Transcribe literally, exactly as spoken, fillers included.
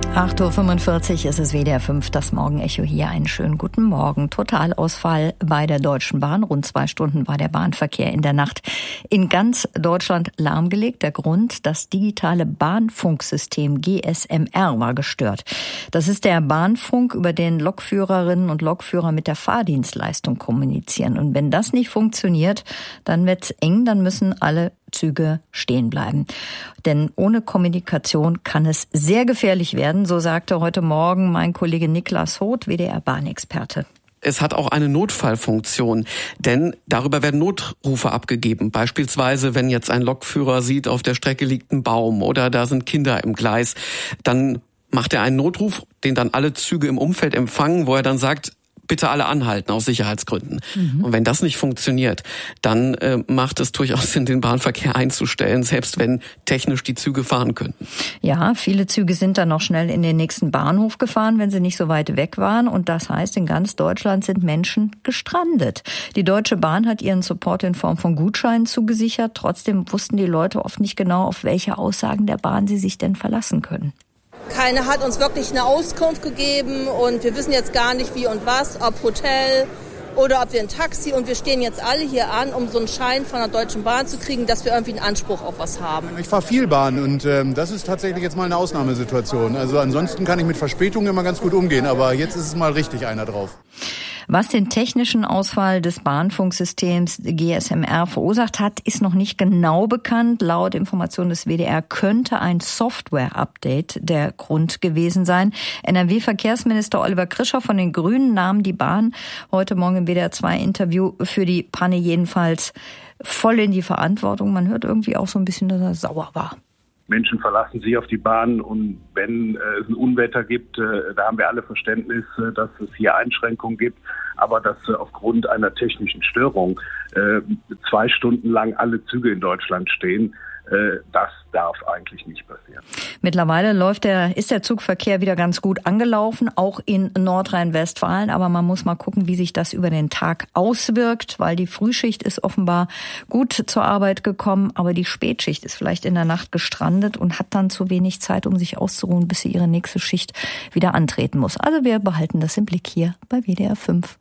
acht Uhr fünfundvierzig ist es W D R fünf, das Morgenecho hier. Einen schönen guten Morgen. Totalausfall bei der Deutschen Bahn. Rund zwei Stunden war der Bahnverkehr in der Nacht in ganz Deutschland lahmgelegt. Der Grund, das digitale Bahnfunksystem G S M R war gestört. Das ist der Bahnfunk, über den Lokführerinnen und Lokführer mit der Fahrdienstleistung kommunizieren. Und wenn das nicht funktioniert, dann wird's eng, dann müssen alle Züge stehen bleiben. Denn ohne Kommunikation kann es sehr gefährlich werden, so sagte heute Morgen mein Kollege Niklas Hoth, W D R-Bahnexperte. Es hat auch eine Notfallfunktion, denn darüber werden Notrufe abgegeben. Beispielsweise, wenn jetzt ein Lokführer sieht, auf der Strecke liegt ein Baum oder da sind Kinder im Gleis, dann macht er einen Notruf, den dann alle Züge im Umfeld empfangen, wo er dann sagt, bitte alle anhalten aus Sicherheitsgründen. Mhm. Und wenn das nicht funktioniert, dann äh, macht es durchaus Sinn, den Bahnverkehr einzustellen, selbst wenn technisch die Züge fahren könnten. Ja, viele Züge sind dann noch schnell in den nächsten Bahnhof gefahren, wenn sie nicht so weit weg waren. Und das heißt, in ganz Deutschland sind Menschen gestrandet. Die Deutsche Bahn hat ihren Support in Form von Gutscheinen zugesichert. Trotzdem wussten die Leute oft nicht genau, auf welche Aussagen der Bahn sie sich denn verlassen können. Keiner hat uns wirklich eine Auskunft gegeben und wir wissen jetzt gar nicht wie und was, ob Hotel oder ob wir ein Taxi, und wir stehen jetzt alle hier an, um so einen Schein von der Deutschen Bahn zu kriegen, dass wir irgendwie einen Anspruch auf was haben. Ich fahre viel Bahn und ähm, das ist tatsächlich jetzt mal eine Ausnahmesituation. Also ansonsten kann ich mit Verspätungen immer ganz gut umgehen, aber jetzt ist es mal richtig einer drauf. Was den technischen Ausfall des Bahnfunksystems G S M R verursacht hat, ist noch nicht genau bekannt. Laut Informationen des W D R könnte ein Software-Update der Grund gewesen sein. N R W-Verkehrsminister Oliver Krischer von den Grünen nahm die Bahn heute Morgen im W D R zwei Interview für die Panne jedenfalls voll in die Verantwortung. Man hört irgendwie auch so ein bisschen, dass er sauer war. Menschen verlassen sich auf die Bahn, und wenn äh, es ein Unwetter gibt, äh, da haben wir alle Verständnis, äh, dass es hier Einschränkungen gibt, aber dass äh, aufgrund einer technischen Störung äh, zwei Stunden lang alle Züge in Deutschland stehen, äh, das darf eigentlich nicht passieren. Mittlerweile läuft der, ist der Zugverkehr wieder ganz gut angelaufen, auch in Nordrhein-Westfalen, aber man muss mal gucken, wie sich das über den Tag auswirkt, weil die Frühschicht ist offenbar gut zur Arbeit gekommen, aber die Spätschicht ist vielleicht in der Nacht gestrandet und hat dann zu wenig Zeit, um sich auszuruhen, bis sie ihre nächste Schicht wieder antreten muss. Also wir behalten das im Blick hier bei W D R fünf.